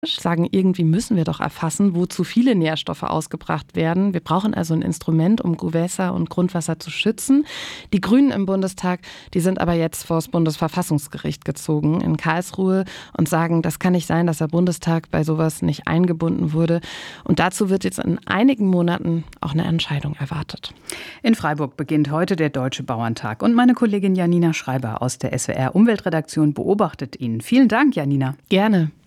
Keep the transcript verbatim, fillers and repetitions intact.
sagen, irgendwie müssen wir doch erfassen, wo zu viele Nährstoffe ausgebracht werden. Wir brauchen also ein Instrument, um Gewässer und Grundwasser zu schützen. Die Grünen im Bundestag, die sind aber jetzt vor das Bundesverfassungsgericht gezogen in Karlsruhe und sagen, das kann nicht sein, dass der Bundestag bei sowas nicht eingebunden wurde. Und dazu wird jetzt in einigen Monaten auch eine Entscheidung erwartet. In Freiburg beginnt heute der Deutsche Bauerntag und meine Kollegin Janina Schreiber aus der S W R Umweltredaktion beobachtet ihn. Vielen Dank, Janina. Gerne.